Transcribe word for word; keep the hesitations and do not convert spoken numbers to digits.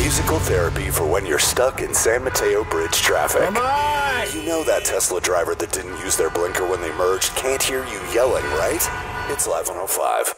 Musical therapy for when you're stuck in San Mateo Bridge traffic. Come on! You know that Tesla driver that didn't use their blinker when they merged can't hear you yelling, right? It's Live one oh five.